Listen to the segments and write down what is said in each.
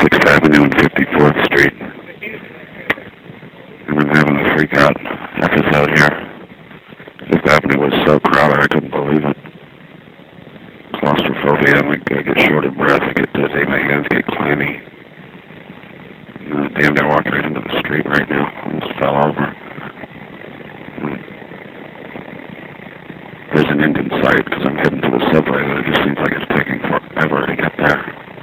6th Avenue and 54th Street. And I'm having a freak out episode here. 5th Avenue was so crowded I couldn't believe it. Claustrophobia, I get short of breath, I get dizzy, my hands get clammy. Damn, I walked right into the street right now. I almost fell over. There's an end in sight because I'm heading to the subway, but it just seems like it's taking forever to get there.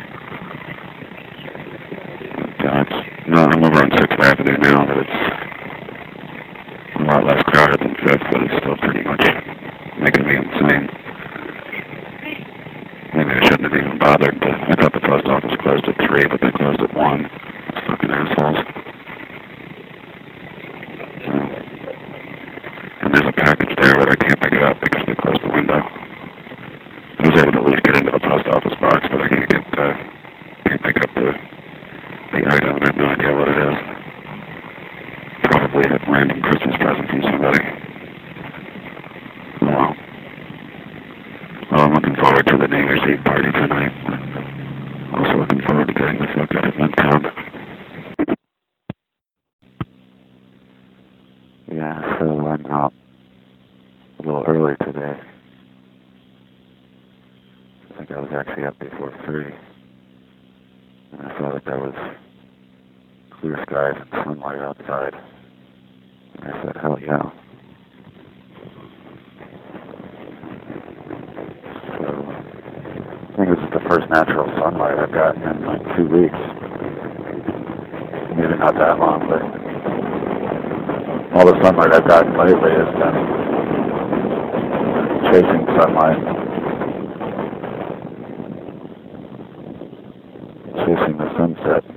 I'm over on 6th Avenue now, but it's a lot less crowded than 5th, but it's still pretty much making me insane. Maybe I shouldn't have even bothered, but I thought the post office closed at 3, but they closed at 1. Fucking assholes. And there's a package there, but I can't pick it up because they closed the window. I was able to at least get into the post office box, but I can't pick up the item. I have no idea what it is. Probably a random Christmas present from somebody. Well, I'm looking forward to the New Year's Eve party tonight. Also looking forward to getting the fuck out of Midtown. Yeah, so I'm out a little early today. I think I was actually up before 3. And I saw that there was clear skies and sunlight outside. And I said, hell yeah. So, I think this is the first natural sunlight I've gotten in like 2 weeks. Maybe not that long, but all the sunlight I've gotten lately has been chasing sunlight. Chasing the sunset.